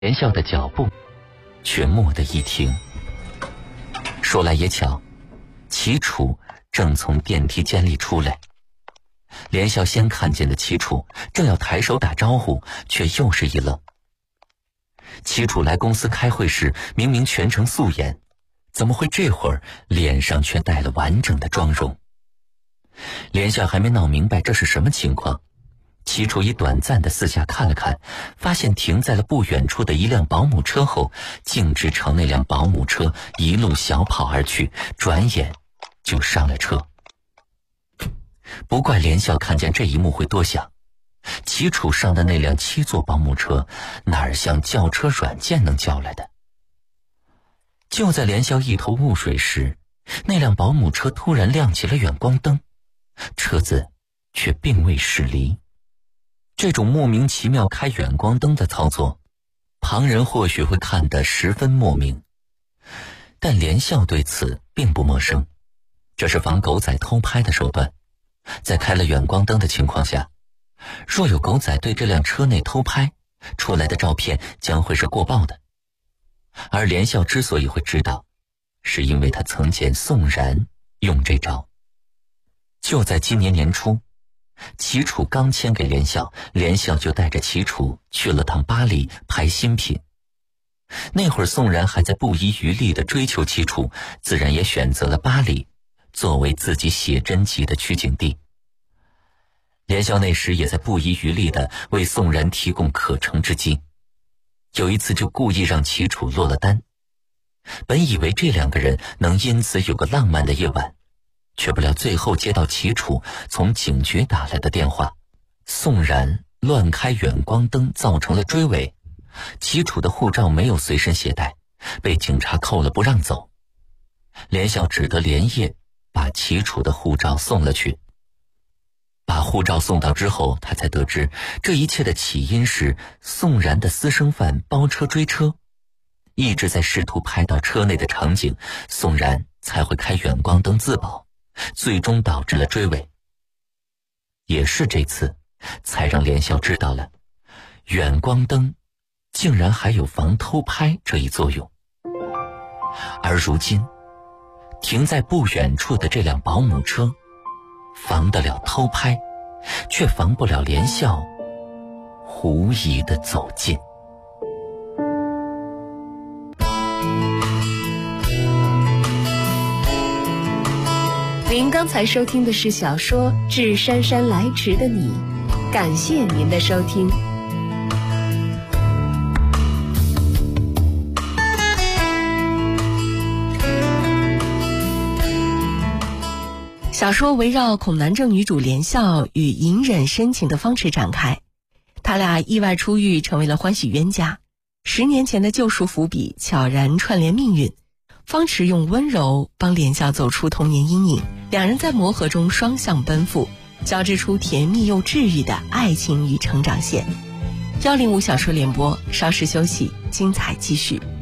连笑的脚步却蓦地一停。说来也巧，齐楚正从电梯间里出来。连笑先看见的齐楚，正要抬手打招呼，却又是一愣。齐楚来公司开会时明明全程素颜，怎么会这会儿脸上却带了完整的妆容？连笑还没闹明白这是什么情况，齐楚以短暂的四下看了看，发现停在了不远处的一辆保姆车后，径直朝那辆保姆车一路小跑而去，转眼就上了车。不怪连笑看见这一幕会多想，齐楚上的那辆7座保姆车哪儿像叫车软件能叫来的。就在连笑一头雾水时，那辆保姆车突然亮起了远光灯，车子却并未驶离。这种莫名其妙开远光灯的操作，旁人或许会看得十分莫名，但连笑对此并不陌生，这是防狗仔偷拍的手段。在开了远光灯的情况下，若有狗仔对这辆车内偷拍，出来的照片将会是过曝的。而连笑之所以会知道，是因为他曾见宋然用这招。就在今年年初，齐楚刚签给连笑，连笑就带着齐楚去了趟巴黎拍新品。那会儿宋然还在不遗余力地追求齐楚，自然也选择了巴黎作为自己写真集的取景地。连笑那时也在不遗余力地为宋然提供可乘之机，有一次就故意让齐楚落了单。本以为这两个人能因此有个浪漫的夜晚，却不料最后接到齐楚从警局打来的电话，宋然乱开远光灯造成了追尾，齐楚的护照没有随身携带，被警察扣了不让走。连笑只得连夜把齐楚的护照送了去。把护照送到之后，他才得知这一切的起因是宋然的私生饭包车追车，一直在试图拍到车内的场景，宋然才会开远光灯自保，最终导致了追尾。也是这次才让连笑知道了远光灯竟然还有防偷拍这一作用。而如今停在不远处的这辆保姆车防得了偷拍，却防不了连笑狐疑的走近。 您刚才收听的是小说《致姗姗来迟的你》，感谢您的收听。小说围绕恐男症女主连笑与隐忍深情的方池展开，他俩意外出狱，成为了欢喜冤家。10年前的救赎伏笔悄然串联命运，方池用温柔帮连笑走出童年阴影，两人在磨合中双向奔赴，交织出甜蜜又治愈的爱情与成长线。105小说联播，稍事休息，精彩继续。